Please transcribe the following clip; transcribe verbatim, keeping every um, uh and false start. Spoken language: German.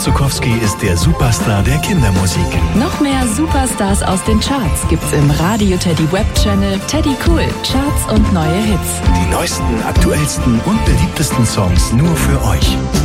Zukowski ist der Superstar der Kindermusik. Noch mehr Superstars aus den Charts gibt's im Radio Teddy Web Channel Teddy Cool. Charts und neue Hits. Die neuesten, aktuellsten und beliebtesten Songs nur für euch.